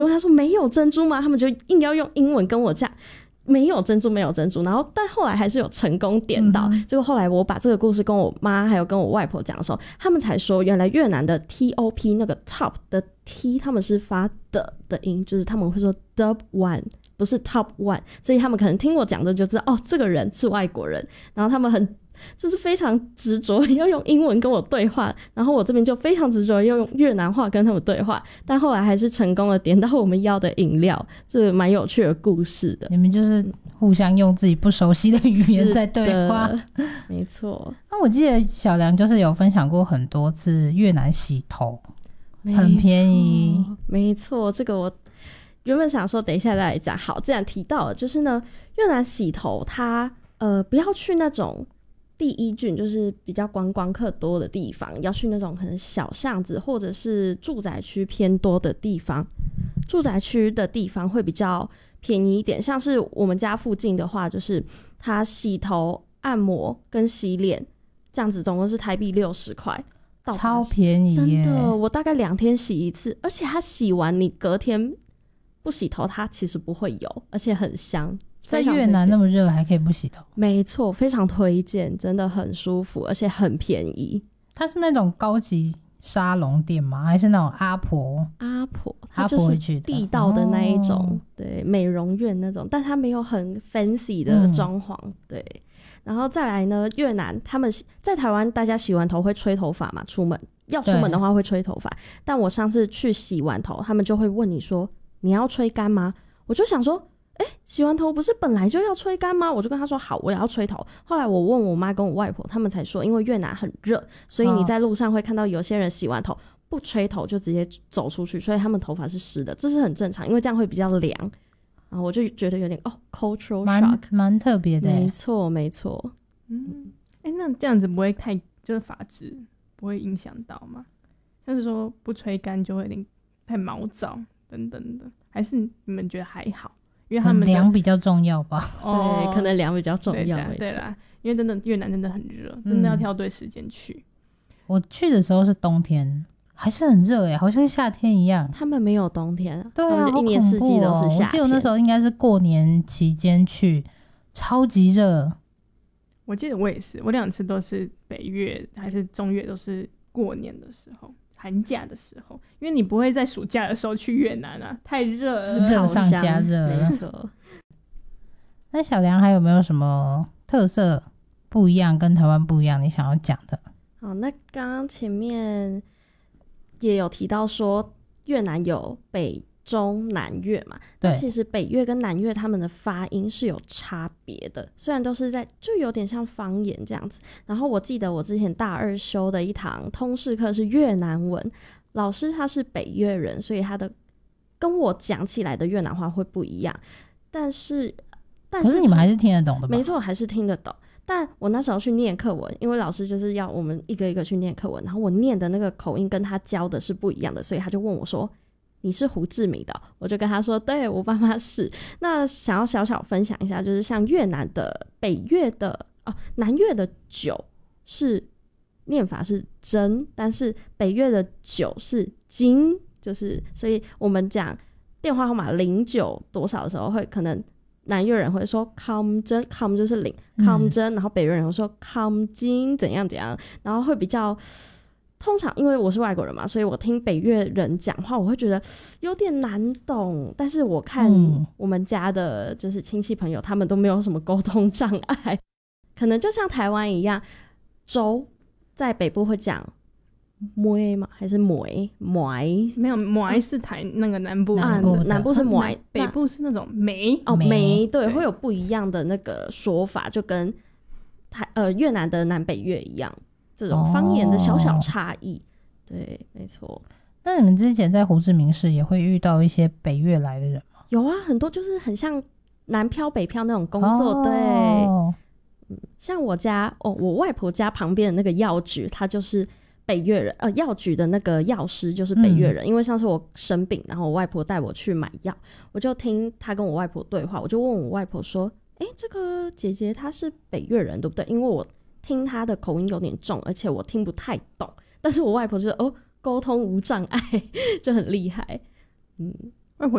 因为他说没有珍珠吗？他们就硬要用英文跟我讲没有珍珠没有珍珠，然后但后来还是有成功点到，结果后来我把这个故事跟我妈还有跟我外婆讲的时候，他们才说原来越南的 TOP 那个 top 的 T 他们是发的音，就是他们会说 dub one 不是 top one， 所以他们可能听我讲的就知道哦这个人是外国人，然后他们就是非常执着要用英文跟我对话，然后我这边就非常执着要用越南话跟他们对话，但后来还是成功的点到我们要的饮料，这蛮有趣的故事的。 你们就是互相用自己不熟悉的语言在对话， 没错。 那我记得小梁就是有分享过很多次越南洗头，很便宜。 没错，这个我原本想说等一下再来讲。好，既然提到了，就是呢，越南洗头它不要去那种第一郡，就是比较观光客多的地方，要去那种可能小巷子或者是住宅区偏多的地方。住宅区的地方会比较便宜一点，像是我们家附近的话，就是它洗头、按摩跟洗脸这样子，总共是台币60块， 超便宜耶！ 真的，我大概2天洗一次，而且它洗完你隔天不洗头，它其实不会油，而且很香。 在越南那么热还可以不洗头？ 没错，非常推荐，真的很舒服，而且很便宜。 它是那种高级沙龙店吗？还是那种阿婆它就是去地道的那一种，对，美容院那种，但它没有很 fancy 的装潢，对。然后再来呢，越南他们在台湾大家洗完头会吹头发嘛，出门的话会吹头发，但我上次去洗完头，他们就会问你说你要吹干吗？我就想说洗完头不是本来就要吹干吗？我就跟他说好，我也要吹头。后来我问我妈跟我外婆，他们才说因为越南很热，所以你在路上会看到有些人洗完头不吹头就直接走出去，所以他们头发是湿的，这是很正常，因为这样会比较凉。然后我就觉得有点cultural shock， 蛮特别的。 没错没错。 那这样子不会太就是发质不会影响到吗？像是说不吹干就会有点太毛躁等等的，还是你们觉得还好？因为他们凉比较重要吧。 对，可能凉比较重要。 对啦，因为真的越南真的很热，真的要挑对时间去。 我去的时候是冬天，还是很热耶，好像夏天一样。 他们没有冬天， 对啊， 一年四季都是夏天。 我记得那时候应该是过年期间去，超级热。 我记得我也是，我2次都是北越还是中越，都是过年的时候。寒假的时候，因为你不会在暑假的时候去越南啊，太热了， 热上加热。 没错。 那小梁还有没有什么特色不一样，跟台湾不一样，你想要讲的？ 好，那刚刚前面也有提到说越南有北中南越嘛，那其实北越跟南越他们的发音是有差别的，虽然都是就有点像方言这样子。然后我记得我之前大2修的一堂通识课是越南文，老师他是北越人，所以他的跟我讲起来的越南话会不一样，但是可是你们还是听得懂的吧？ 没错，还是听得懂。但我那时候去念课文，因为老师就是要我们一个一个去念课文，然后我念的那个口音跟他教的是不一样的，所以他就问我说你是胡志明的？我就跟他说对，我爸妈是。那想要小小分享一下，就是像越南的北越的南越的酒是念法是真，但是北越的酒是金，就是所以我们讲电话号码09多少的时候，会可能南越人会说 com 真 com 就是0 com 真，然后北越人会说 com 金怎样怎样，然后会比较通常因为我是外国人嘛，所以我听北越人讲话我会觉得有点难懂，但是我看我们家的就是亲戚朋友他们都没有什么沟通障碍，可能就像台湾一样，粥在北部会讲梅吗？还是梅？ 没有，梅是台那个南部南部是梅， 北部是那种梅梅，对，会有不一样的那个说法，就跟越南的南北越一样，这种方言的小小差异。对，没错。 那你们之前在胡志明市也会遇到一些北越来的人吗？ 有啊，很多就是很像南漂北漂那种工作。对，像我家我外婆家旁边的那个药局，他就是北越人，药局的那个药师就是北越人。因为上次我生病，然后我外婆带我去买药，我就听他跟我外婆对话，我就问我外婆说这个姐姐她是北越人对不对？因为我听她的口音有点重，而且我听不太懂，但是我外婆就沟通无障碍就很厉害。